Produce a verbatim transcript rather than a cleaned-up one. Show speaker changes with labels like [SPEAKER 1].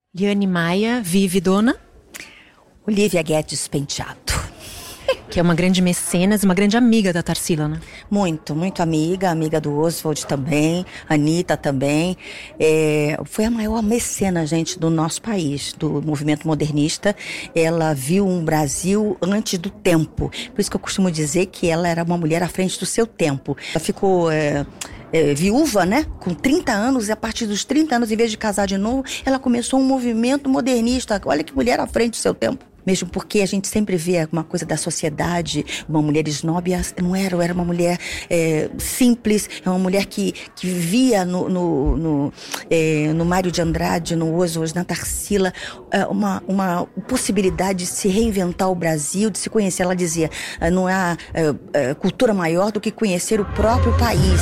[SPEAKER 1] Liane Maia vive dona
[SPEAKER 2] Olivia Guedes Penteado.
[SPEAKER 1] Que é uma grande mecenas, uma grande amiga da Tarsila, né?
[SPEAKER 2] Muito, muito amiga, amiga do Oswald também, Anitta também. É, foi a maior mecena, gente, do nosso país, do movimento modernista. Ela viu um Brasil antes do tempo. Por isso que eu costumo dizer que ela era uma mulher à frente do seu tempo. Ela ficou... É, É, viúva, né? Com trinta anos, e a partir dos trinta anos, em vez de casar de novo, ela começou um movimento modernista. Olha que mulher à frente do seu tempo. Mesmo porque a gente sempre vê uma coisa da sociedade, uma mulher snob, não era, era uma mulher é, simples, é uma mulher que, que via no, no, no, é, no Mário de Andrade, no Oswald, na Tarsila, é, uma, uma possibilidade de se reinventar o Brasil, de se conhecer. Ela dizia, não há é, é, cultura maior do que conhecer o próprio país.